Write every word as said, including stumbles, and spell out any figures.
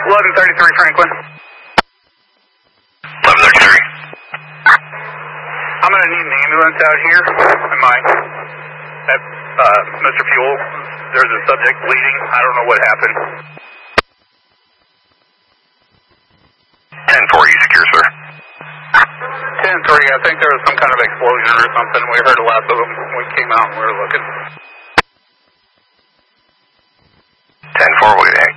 eleven thirty-three Franklin. eleven thirty-three. I'm going to need an ambulance out here. Am I? At, uh, Mister Fuel, there's a subject bleeding. I don't know what happened. ten four, you secure, sir? ten three, I think there was some kind of explosion or something. We heard a loud boom. We came out and we were looking. ten four, we'll get